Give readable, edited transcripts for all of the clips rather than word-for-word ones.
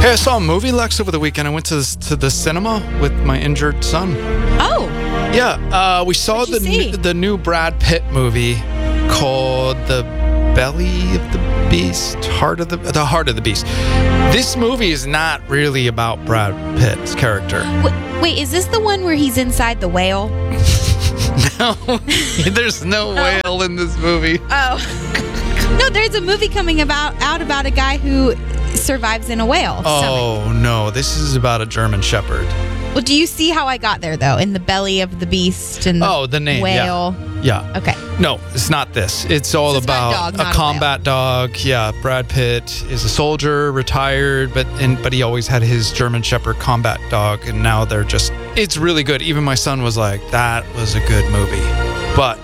Hey, I saw a movie, Lex, over the weekend. I went to the cinema with my injured son. Oh. Yeah, we saw What'd you see? the new Brad Pitt movie called The Belly of the Beast, Heart of the Beast. This movie is not really about Brad Pitt's character. Wait, is this the one where he's inside the whale? No, there's no whale in this movie. Oh. No, there's a movie coming out about a guy who survives in a whale stomach. Oh, no, this is about a German Shepherd. Well, do you see how I got there, though? In the belly of the beast and the name, whale. Yeah. Okay. No, it's not this. It's all So it's about about a dog, not a a combat dog. Yeah, Brad Pitt is a soldier, retired, but he always had his German Shepherd combat dog, and now it's really good. Even my son was like, that was a good movie. But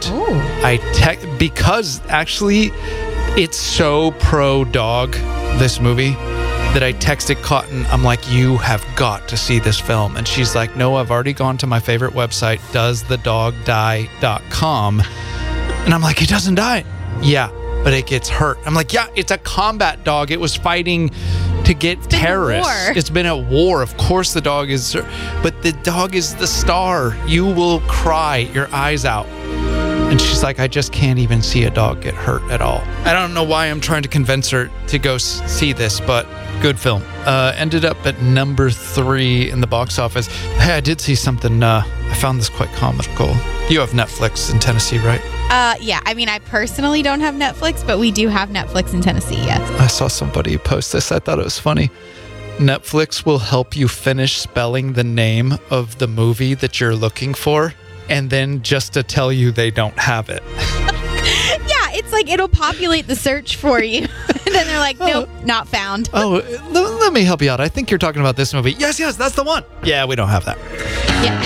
because actually it's so pro dog, this movie, that I texted Cotton. I'm like, you have got to see this film. And she's like, no, I've already gone to my favorite website, doesthedogdie.com. And I'm like, it doesn't die. Yeah, but it gets hurt. I'm like, yeah, it's a combat dog. It was fighting to get terrorists. It's been at war. Of course the dog is, but the dog is the star. You will cry your eyes out. And she's like, I just can't even see a dog get hurt at all. I don't know why I'm trying to convince her to go see this, but good film. Ended up at number 3 in the box office. Hey, I did see something. I found this quite comical. You have Netflix in Tennessee, right? Yeah. I mean, I personally don't have Netflix, but we do have Netflix in Tennessee, yes. I saw somebody post this. I thought it was funny. Netflix will help you finish spelling the name of the movie that you're looking for, and then just to tell you they don't have it. Yeah, it's like it'll populate the search for you. And then they're like, nope, not found. Let me help you out. I think you're talking about this movie. Yes, that's the one. Yeah, we don't have that.